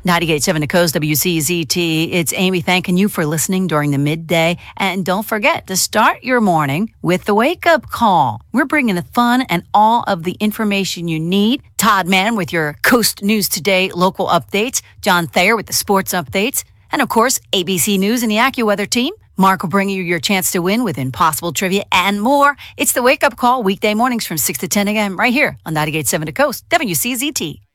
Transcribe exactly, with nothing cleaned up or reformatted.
ninety-eight point seven The Coast, W C Z T. It's Amy thanking you for listening during the midday. And don't forget to start your morning with the wake-up call. We're bringing the fun and all of the information you need. Todd Mann with your Coast News Today local updates. John Thayer with the sports updates. And, of course, A B C News and the AccuWeather team. Mark will bring you your chance to win with Impossible Trivia and more. It's the wake-up call weekday mornings from six to ten a.m. right here on ninety-eight point seven The Coast, W C Z T.